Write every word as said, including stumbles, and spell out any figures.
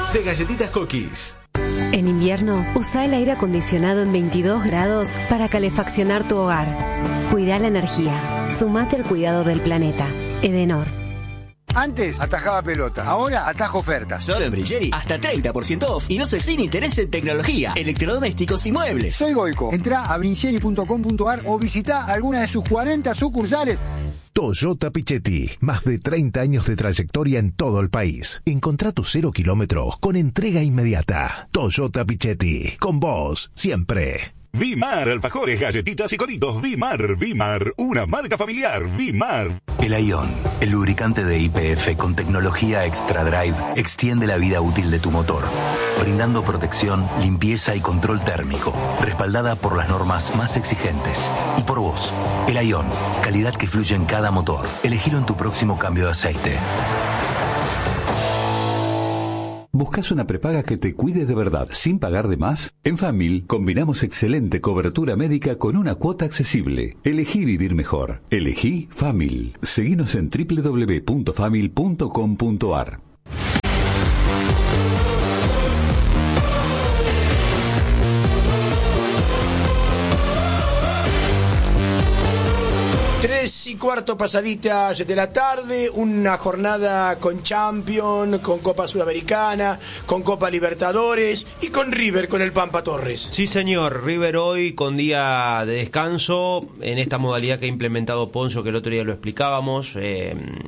de Galletitas Cookies. En invierno, usa el aire acondicionado en veintidós grados para calefaccionar tu hogar. Cuida la energía. Sumate al cuidado del planeta. Edenor. Antes atajaba pelota, ahora atajo ofertas. Solo en Brilleri, hasta treinta por ciento off y doce sin interés en tecnología, electrodomésticos y muebles. Soy Goico. Entrá a brilleri punto com punto ar o visita alguna de sus cuarenta sucursales. Toyota Pichetti, más de treinta años de trayectoria en todo el país. Encontrá tu cero kilómetros con entrega inmediata. Toyota Pichetti, con vos siempre. Vimar, alfajores, galletitas y coritos. Vimar, Vimar, una marca familiar. Vimar. El Aion, el lubricante de Y P F con tecnología Extra Drive, extiende la vida útil de tu motor, brindando protección, limpieza y control térmico, respaldada por las normas más exigentes. Y por vos, el Aion, calidad que fluye en cada motor. Elegilo en tu próximo cambio de aceite. ¿Buscas una prepaga que te cuide de verdad sin pagar de más? En Famil combinamos excelente cobertura médica con una cuota accesible. Elegí vivir mejor. Elegí Famil. Seguinos en doble u doble u doble u punto famil punto com punto ar. Tres y cuarto pasaditas de la tarde, una jornada con Champions, con Copa Sudamericana, con Copa Libertadores y con River, con el Pampa Torres. Sí, señor, River hoy con día de descanso, en esta modalidad que ha implementado Ponzo, que el otro día lo explicábamos, eh,